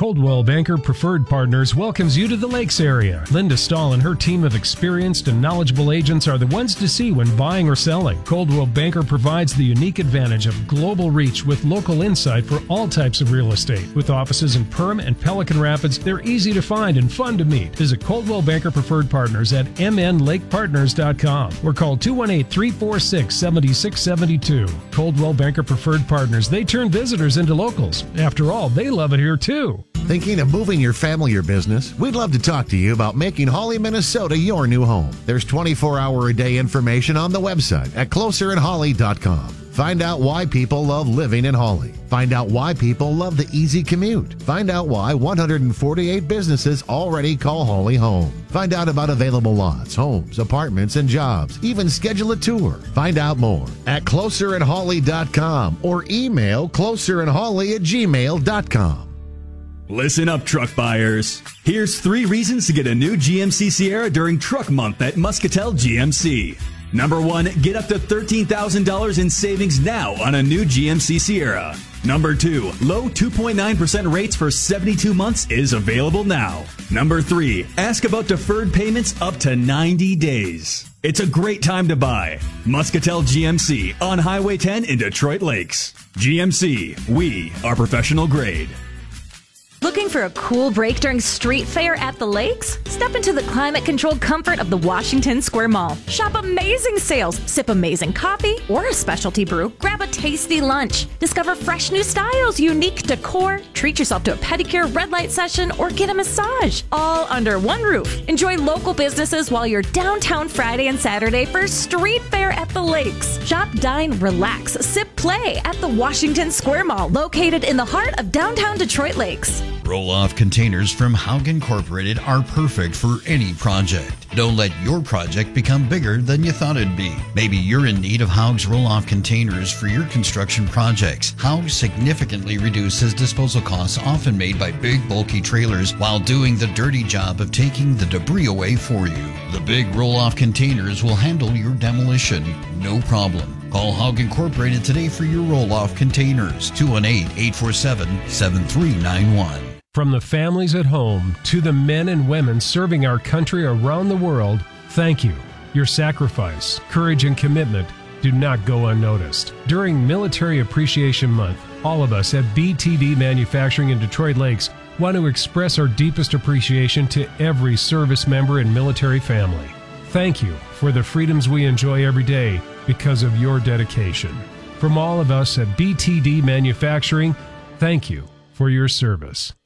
Coldwell Banker Preferred Partners welcomes you to the Lakes area. Linda Stahl and her team of experienced and knowledgeable agents are the ones to see when buying or selling. Coldwell Banker provides the unique advantage of global reach with local insight for all types of real estate. With offices in Perham and Pelican Rapids, they're easy to find and fun to meet. Visit Coldwell Banker Preferred Partners at mnlakepartners.com or call 218-346-7672. Coldwell Banker Preferred Partners. They turn visitors into locals. After all, they love it here too. Thinking of moving your family or business? We'd love to talk to you about making Hawley, Minnesota your new home. There's 24-hour-a-day information on the website at closerandhawley.com. Find out why people love living in Hawley. Find out why people love the easy commute. Find out why 148 businesses already call Hawley home. Find out about available lots, homes, apartments, and jobs. Even schedule a tour. Find out more at closerandhawley.com or email closerandhawley@gmail.com. Listen up, truck buyers. Here's 3 reasons to get a new GMC Sierra during Truck Month at Muscatel GMC. Number 1, get up to $13,000 in savings now on a new GMC Sierra. Number 2, low 2.9% rates for 72 months is available now. Number 3, ask about deferred payments up to 90 days. It's a great time to buy. Muscatel GMC on Highway 10 in Detroit Lakes. GMC, we are professional grade. Looking for a cool break during Street Fair at the Lakes? Step into the climate-controlled comfort of the Washington Square Mall. Shop amazing sales, sip amazing coffee or a specialty brew, grab a tasty lunch, discover fresh new styles, unique decor, treat yourself to a pedicure, red light session, or get a massage. All under one roof. Enjoy local businesses while you're downtown Friday and Saturday for Street Fair at the Lakes. Shop, dine, relax, sip, play at the Washington Square Mall, located in the heart of downtown Detroit Lakes. Roll-off containers from Haug Incorporated are perfect for any project. Don't let your project become bigger than you thought it'd be. Maybe you're in need of Haug's roll-off containers for your construction projects. Haug significantly reduces disposal costs often made by big, bulky trailers while doing the dirty job of taking the debris away for you. The big roll-off containers will handle your demolition, no problem. Call Haug Incorporated today for your roll-off containers. 218-847-7391. From the families at home to the men and women serving our country around the world, thank you. Your sacrifice, courage, and commitment do not go unnoticed. During Military Appreciation Month, all of us at BTD Manufacturing in Detroit Lakes want to express our deepest appreciation to every service member and military family. Thank you for the freedoms we enjoy every day because of your dedication. From all of us at BTD Manufacturing, thank you for your service.